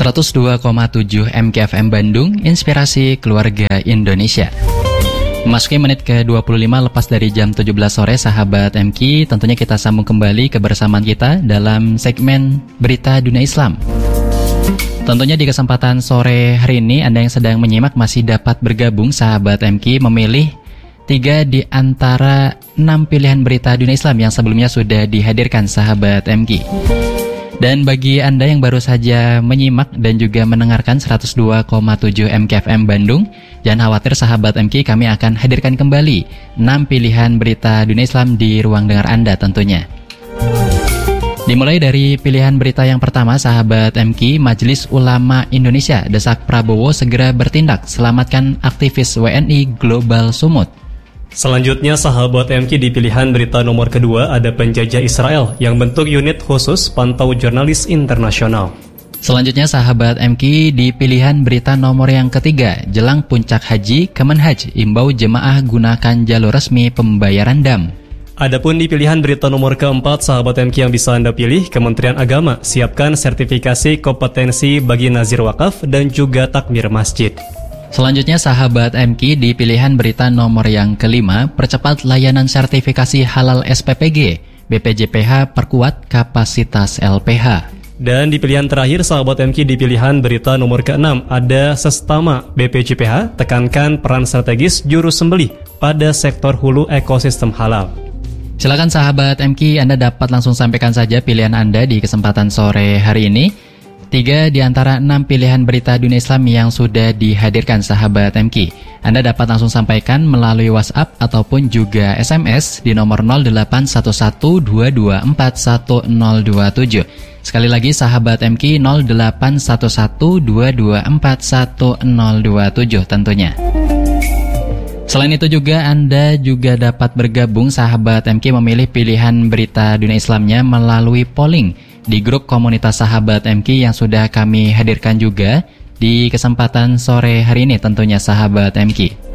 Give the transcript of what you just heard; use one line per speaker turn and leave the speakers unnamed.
102,7 MKFM Bandung, Inspirasi Keluarga Indonesia. Memasuki menit ke-25 lepas dari jam 17 sore, sahabat MK, tentunya kita sambung kembali kebersamaan kita dalam segmen Berita Dunia Islam. Tentunya di kesempatan sore hari ini, Anda yang sedang menyimak masih dapat bergabung, sahabat MK, memilih 3 di antara 6 pilihan berita dunia Islam yang sebelumnya sudah dihadirkan, sahabat MK. Dan bagi Anda yang baru saja menyimak dan juga mendengarkan 102,7 MKFM Bandung, jangan khawatir sahabat MK, kami akan hadirkan kembali 6 pilihan berita dunia Islam di ruang dengar Anda tentunya. Dimulai dari pilihan berita yang pertama, sahabat MK, Majelis Ulama Indonesia desak Prabowo segera bertindak, selamatkan aktivis WNI Global Sumut.
Selanjutnya, sahabat MK, di pilihan berita nomor kedua ada penjajah Israel yang bentuk unit khusus pantau jurnalis internasional.
Selanjutnya, sahabat MK, di pilihan berita nomor yang ketiga, jelang puncak haji, Kemenhaj imbau jemaah gunakan jalur resmi pembayaran dam.
Adapun di pilihan berita nomor keempat, sahabat MK, yang bisa Anda pilih, Kementerian Agama siapkan sertifikasi kompetensi bagi nazir wakaf dan juga takmir masjid.
Selanjutnya, sahabat MK, di pilihan berita nomor yang kelima, percepat layanan sertifikasi halal SPPG, BPJPH perkuat kapasitas LPH.
Dan di pilihan terakhir, sahabat MK, di pilihan berita nomor ke-6 ada Sestama BPJPH tekankan peran strategis juru sembelih pada sektor hulu ekosistem halal.
Silakan sahabat MK, Anda dapat langsung sampaikan saja pilihan Anda di kesempatan sore hari ini. 3 di antara 6 pilihan berita dunia Islam yang sudah dihadirkan, sahabat MK. Anda dapat langsung sampaikan melalui WhatsApp ataupun juga SMS di nomor 081122411027. Sekali lagi sahabat MK, 081122411027 tentunya. Selain itu juga Anda juga dapat bergabung, sahabat MK, memilih pilihan berita dunia Islamnya melalui polling di grup komunitas sahabat MK yang sudah kami hadirkan juga di kesempatan sore hari ini tentunya, sahabat MK.